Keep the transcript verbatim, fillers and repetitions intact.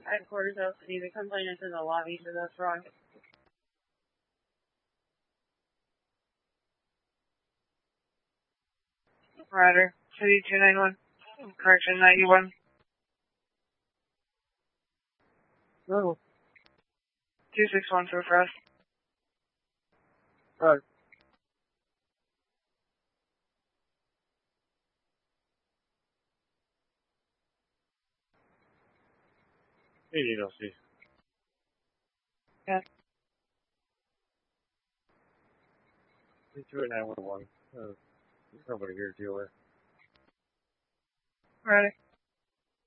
Headquarters L C D. The complaint is in the lobby, so that's wrong. Rider, City two nine one. Correction ninety-one. Oh. two six one for Frost. Right. eighty L C. Yeah. two eight nine one one. Uh, there's nobody here to deal with. Ready.